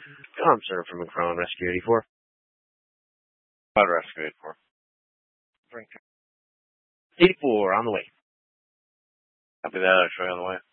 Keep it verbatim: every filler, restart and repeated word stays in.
Tom, sir, from McFarland Rescue eighty-four. Cloud Rescue eighty-four. eighty-four, on the way. Copy that, I'll show you on the way.